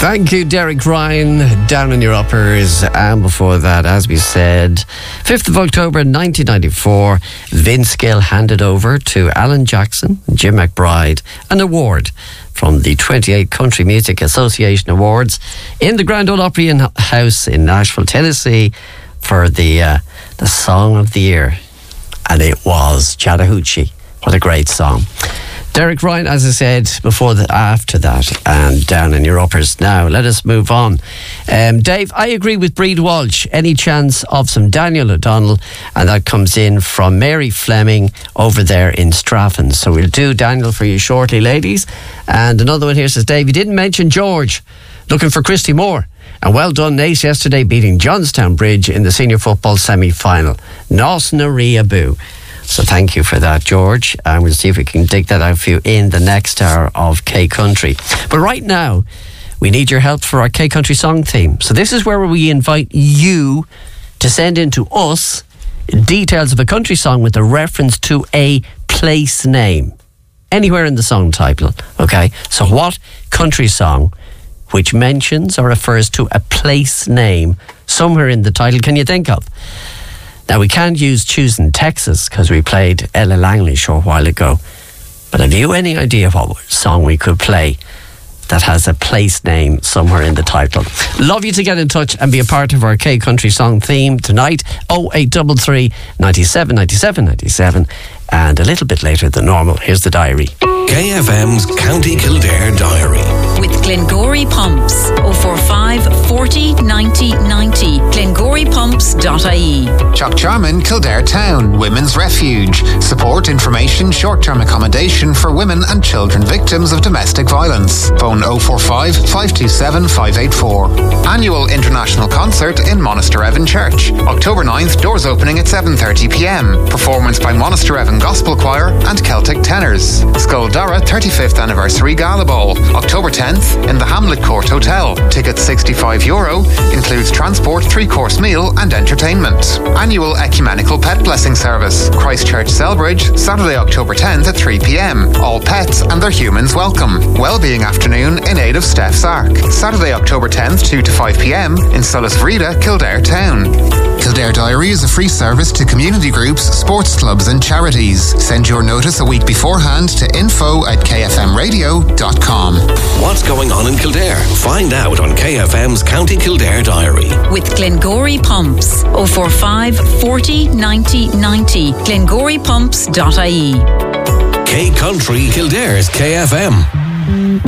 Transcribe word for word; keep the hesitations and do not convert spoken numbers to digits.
Thank you, Derek Ryan, Down in Your Uppers. And before that, as we said, fifth of October nineteen ninety-four, Vince Gill handed over to Alan Jackson and Jim McBride an award from the twenty-eighth Country Music Association Awards in the Grand Ole Opry House in Nashville, Tennessee, for the uh, the Song of the Year. And it was Chattahoochee. What a great song. Derek Ryan, as I said before, the, after that, and Down in Your Uppers. Now, let us move on. Um, Dave, I agree with Breed Walsh. Any chance of some Daniel O'Donnell? And that comes in from Mary Fleming over there in Straffan. So we'll do Daniel for you shortly, ladies. And another one here says, Dave, you didn't mention George. Looking for Christy Moore. And well done, Nace, yesterday beating Johnstown Bridge in the senior football semi-final. Nos Naria Boo. So thank you for that, George. And we'll see if we can dig that out for you in the next hour of K Country. But right now, we need your help for our K Country song theme. So this is where we invite you to send in to us details of a country song with a reference to a place name. Anywhere in the song title, okay? So what country song which mentions or refers to a place name somewhere in the title can you think of? Now, we can't use Choosing Texas because we played Ella Langley a short while ago. But have you any idea what song we could play that has a place name somewhere in the title? Love you to get in touch and be a part of our K Country song theme tonight. oh eight three three, nine seven, nine seven, nine seven. And a little bit later than normal, here's the diary. K F M's County Kildare Diary. With Glengorry Pumps. oh four five, forty, ninety, ninety. glengorry pumps dot I E. Chuck Jarman, Kildare Town, Women's Refuge. Support, information, short-term accommodation for women and children victims of domestic violence. Phone oh four five, five two seven, five eight four. Annual International Concert in Monaster Evan Church. October ninth, doors opening at seven thirty p m. Performance by Monaster Evan Gospel Choir and Celtic Tenors. Skuldara thirty-fifth Anniversary Gala Ball. October tenth in the Hamlet Court Hotel. Tickets sixty-five euro. Includes transport, three-course meal and entertainment. Annual Ecumenical Pet Blessing Service. Christchurch Selbridge, Saturday October tenth at three p m. All pets and their humans welcome. Wellbeing Afternoon in aid of Steph's Ark. Saturday October tenth, two to five p m in Sulis Vrida, Kildare Town. Kildare Diary is a free service to community groups, sports clubs and charities. Send your notice a week beforehand to info at k f m radio dot com. What's going on in Kildare? Find out on K F M's County Kildare Diary. With Glengorry Pumps. oh four five, forty, ninety, ninety. glengorry pumps dot I E. K Country Kildare's K F M.